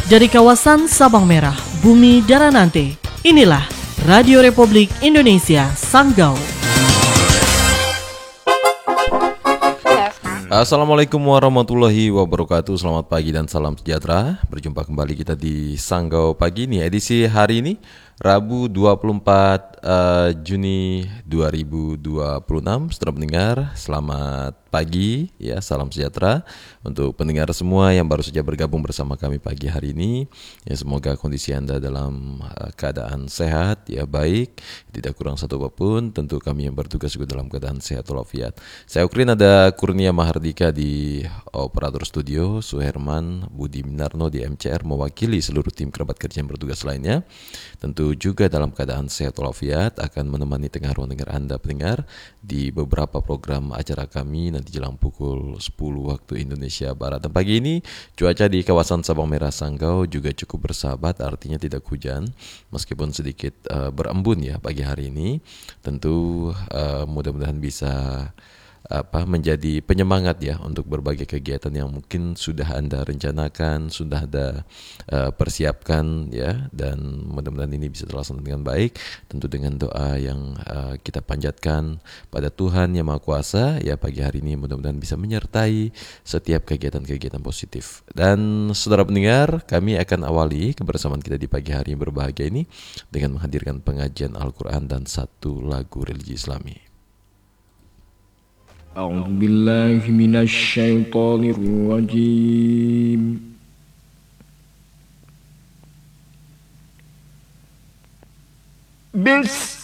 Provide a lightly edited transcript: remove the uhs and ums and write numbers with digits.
Dari kawasan Sabang Merah, Bumi Daranante, inilah Radio Republik Indonesia Sanggau. Assalamualaikum warahmatullahi wabarakatuh. Selamat pagi dan salam sejahtera. Berjumpa kembali kita di Sanggau Pagi ini, edisi hari ini Rabu 24 Juni 2026. Saudara pendengar, selamat pagi ya, salam sejahtera untuk pendengar semua yang baru saja bergabung bersama kami pagi hari ini. Ya, semoga kondisi Anda dalam keadaan sehat ya, baik, tidak kurang satu apapun. Tentu kami yang bertugas juga dalam keadaan sehat walafiat. Saya Ukrin, ada Kurnia Mahardika di operator studio, Suherman Budi Minarno di MCR mewakili seluruh tim kerabat kerja yang bertugas lainnya. Tentu juga dalam keadaan sehat walafiat akan menemani tengah ruang dengar Anda pendengar di beberapa program acara kami nanti jelang pukul 10 waktu Indonesia Barat. Dan pagi ini cuaca di kawasan Sabang Merah Sanggau juga cukup bersahabat, artinya tidak hujan meskipun sedikit berembun ya pagi hari ini. Tentu mudah-mudahan bisa menjadi penyemangat ya untuk berbagai kegiatan yang mungkin sudah Anda rencanakan, sudah Anda persiapkan ya, dan mudah-mudahan ini bisa terlaksana dengan baik, tentu dengan doa yang kita panjatkan pada Tuhan Yang Maha Kuasa ya. Pagi hari ini mudah-mudahan bisa menyertai setiap kegiatan-kegiatan positif. Dan saudara pendengar, kami akan awali kebersamaan kita di pagi hari yang berbahagia ini dengan menghadirkan pengajian Al-Quran dan satu lagu religi Islami. أعوذ بالله من الشيطان الرجيم بسم